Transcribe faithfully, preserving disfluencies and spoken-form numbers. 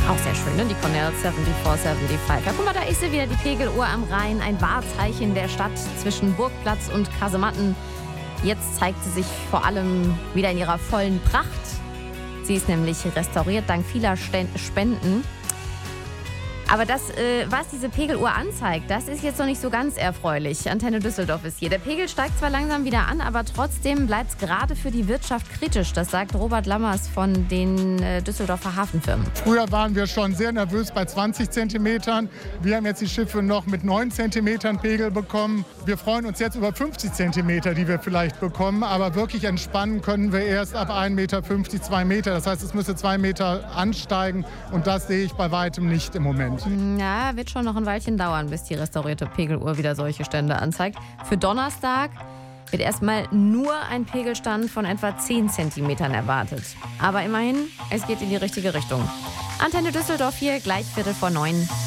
Auch sehr schön, ne? Die Cornell vierundsiebzig fünfundsiebzig. Ja, guck mal, da ist sie wieder, die Pegeluhr am Rhein. Ein Wahrzeichen der Stadt zwischen Burgplatz und Kasematten. Jetzt zeigt sie sich vor allem wieder in ihrer vollen Pracht. Sie ist nämlich restauriert dank vieler Spenden. Aber das, äh, was diese Pegeluhr anzeigt, das ist jetzt noch nicht so ganz erfreulich. Antenne Düsseldorf ist hier. Der Pegel steigt zwar langsam wieder an, aber trotzdem bleibt es gerade für die Wirtschaft kritisch. Das sagt Robert Lammers von den äh, Düsseldorfer Hafenfirmen. Früher waren wir schon sehr nervös bei zwanzig Zentimetern. Wir haben jetzt die Schiffe noch mit neun Zentimetern Pegel bekommen. Wir freuen uns jetzt über fünfzig Zentimeter, die wir vielleicht bekommen. Aber wirklich entspannen können wir erst ab ein Meter fünfzig, zwei Meter. Das heißt, es müsste zwei Meter ansteigen. Und das sehe ich bei weitem nicht im Moment. Ja, wird schon noch ein Weilchen dauern, bis die restaurierte Pegeluhr wieder solche Stände anzeigt. Für Donnerstag wird erstmal nur ein Pegelstand von etwa zehn Zentimetern erwartet. Aber immerhin, es geht in die richtige Richtung. Antenne Düsseldorf hier, gleich Viertel vor neun.